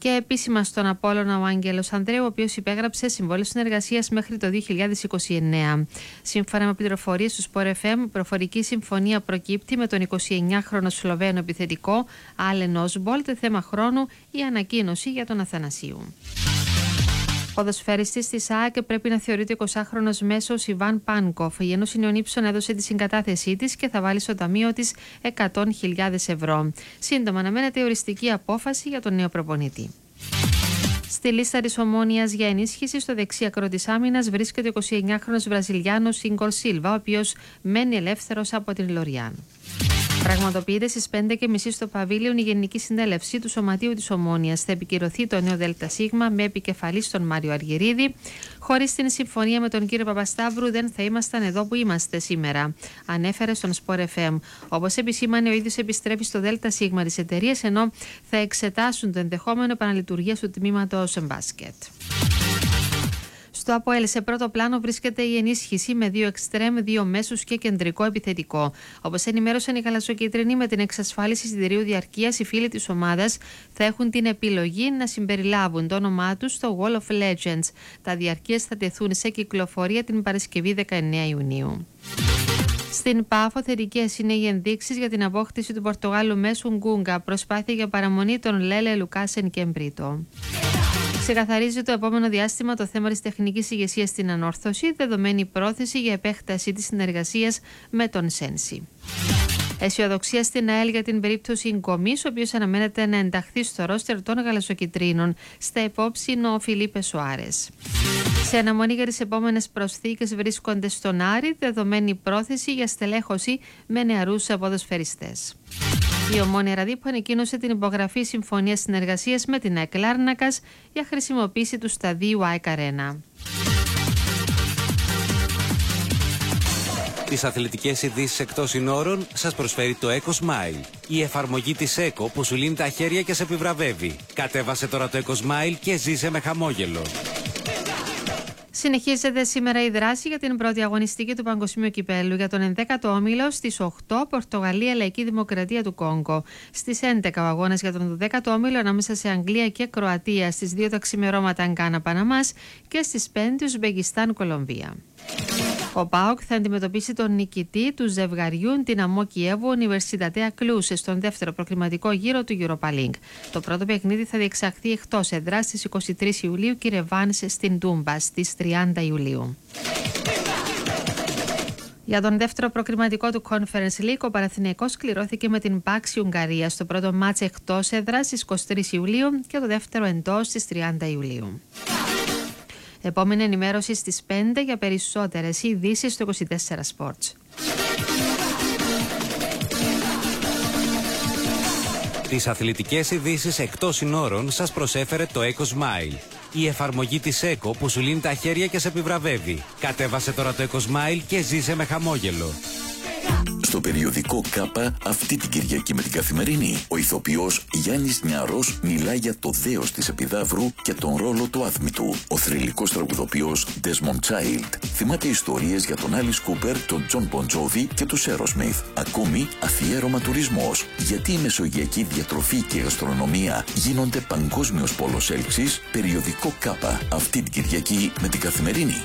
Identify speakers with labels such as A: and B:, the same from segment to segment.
A: Και επίσημα στον Απόλλωνα ο Άγγελος Ανδρέου, ο οποίος υπέγραψε συμβόλαιο συνεργασίας μέχρι το 2029. Σύμφωνα με πληροφορίες του Sport FM, η προφορική συμφωνία προκύπτει με τον 29χρονο Σλοβαίνο επιθετικό Άλεν Όσμπολτ, θέμα χρόνου η ανακοίνωση για τον Αθανασίου. Ο ποδοσφαιριστής της ΑΕΚ πρέπει να θεωρείται 20χρονος μέσος Ιβάν Πάνκοφ. Η Ένωση Νέων Ύψων έδωσε τη συγκατάθεσή της και θα βάλει στο ταμείο της 100.000 ευρώ. Σύντομα αναμένεται η οριστική απόφαση για τον νέο προπονητή. Στη λίστα της Ομόνοιας για ενίσχυση στο δεξί άκρο της άμυνας βρίσκεται ο 29χρονος Βραζιλιάνος Ίγκορ Σίλβα, ο οποίος μένει ελεύθερος από την Λοριάν. Πραγματοποιείται στις 5:30 στο Παβίλιον η Γενική Συνέλευση του Σωματείου της Ομόνοιας. Θα επικυρωθεί το νέο ΔΣ με επικεφαλή στον Μάριο Αργυρίδη. Χωρίς την συμφωνία με τον κύριο Παπασταύρου δεν θα ήμασταν εδώ που είμαστε σήμερα, ανέφερε στον Sport FM. Όπως επισήμανε, ο ίδιος επιστρέφει στο ΔΣ της εταιρείας, ενώ θα εξετάσουν το ενδεχόμενο επαναλειτουργίας του τμήματος μπάσκετ. Στο ΑΠΟΕΛ σε πρώτο πλάνο βρίσκεται η ενίσχυση με 2 εξτρέμ, 2 μέσους και κεντρικό επιθετικό. Όπως ενημέρωσαν οι γαλαζοκίτρινοι, με την εξασφάλιση εισιτηρίου διαρκείας, οι φίλοι της ομάδας θα έχουν την επιλογή να συμπεριλάβουν το όνομά τους στο Wall of Legends. Τα διαρκείας θα τεθούν σε κυκλοφορία την Παρασκευή 19 Ιουνίου. Στην Πάφο, θετικές είναι οι ενδείξεις για την απόκτηση του Πορτογάλου μέσου Γκούγκα, προσπάθεια για παραμονή των Λέλε, Λουκάσεν και Μπρίτο. Ξεκαθαρίζει το επόμενο διάστημα το θέμα της τεχνικής ηγεσίας στην ανόρθωση, δεδομένη πρόθεση για επέκταση της συνεργασίας με τον Σένσι. Αισιοδοξία στην ΑΕΛ για την περίπτωση Γκομής, ο οποίος αναμένεται να ενταχθεί στο ρόστερ των γαλαζοκιτρίνων. Στα υπόψη είναι ο Φιλίπε Σουάρες. Σε αναμονή για τις επόμενες προσθήκες βρίσκονται στον Άρη, δεδομένη πρόθεση για στελέχωση με νεαρούς ποδοσφαιριστές. Η Ομόνοια Ραδίπου ανακοίνωσε την υπογραφή συμφωνίας συνεργασίας με την ΑΕΚ Λάρνακας για χρησιμοποίηση του σταδίου ΑΕΚ Αρένα.
B: Τις αθλητικές ειδήσεις εκτός συνόρων σας προσφέρει το EcoSmile. Η εφαρμογή της Eco που σου λύνει τα χέρια και σε επιβραβεύει. Κατέβασε τώρα το EcoSmile και ζήσε με χαμόγελο.
A: Συνεχίζεται σήμερα η δράση για την πρώτη αγωνιστική του Παγκοσμίου Κυπέλλου για τον 11ο όμιλο στις 8 Πορτογαλία Λαϊκή Δημοκρατία του Κόγκο. Στις 11 ο αγώνας για τον 12ο όμιλο ανάμεσα σε Αγγλία και Κροατία, στις 2 τα ξημερώματα Αγκάνα Παναμάς και στις 5 Ουσμπεκιστάν Κολομβία. Ο ΠΑΟΚ θα αντιμετωπίσει τον νικητή του ζευγαριού Δυναμό Κιέβου Universitatea Cluj στον δεύτερο προκριματικό γύρο του Europa League. Το πρώτο παιχνίδι θα διεξαχθεί εκτός έδρας στις 23 Ιουλίου και ρεβάνς στην Τούμπα στις 30 Ιουλίου. Για τον δεύτερο προκριματικό του Conference League, ο Παναθηναϊκός κληρώθηκε με την Πάξη Ουγγαρία στο πρώτο μάτς εκτός έδρας στις 23 Ιουλίου και το δεύτερο εντός στις 30 Ιουλίου. Επόμενη ενημέρωση στις 5 για περισσότερες ειδήσεις στο 24 Sports.
B: Τις αθλητικές ειδήσεις εκτός συνόρων σας προσέφερε το EcoSmile. Η εφαρμογή της Eco που σου λύνει τα χέρια και σε επιβραβεύει. Κατέβασε τώρα το EcoSmile και ζήσε με χαμόγελο.
C: Στο περιοδικό ΚΑΠΑ αυτή την Κυριακή με την Καθημερινή, ο ηθοποιός Γιάννης Νιαρός μιλάει για το δέος της Επιδαύρου και τον ρόλο του άθμητου. Ο θρυλικός τραγουδοποιός Desmond Child θυμάται ιστορίες για τον Alice Cooper, τον John Bon Jovi και τους Aerosmith. Ακόμη αφιέρωμα τουρισμός, γιατί η μεσογειακή διατροφή και η γαστρονομία γίνονται παγκόσμιος πόλος έλξης. Περιοδικό ΚΑΠΑ αυτή την Κυριακή με την Καθημερινή.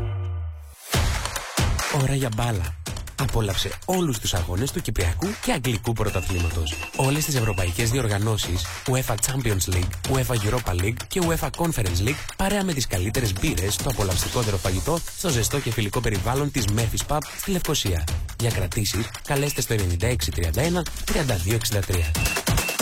D: Ώρα για μπάλα. Απόλαυσε όλους τους αγώνες του Κυπριακού και Αγγλικού Πρωταθλήματος. Όλες τις ευρωπαϊκές διοργανώσεις, UEFA Champions League, UEFA Europa League και UEFA Conference League, παρέα με τις καλύτερες μπύρες, το απολαυστικότερο φαγητό, στο ζεστό και φιλικό περιβάλλον της Murphy's Pub στη Λευκοσία. Για κρατήσεις, καλέστε στο 9631 3263.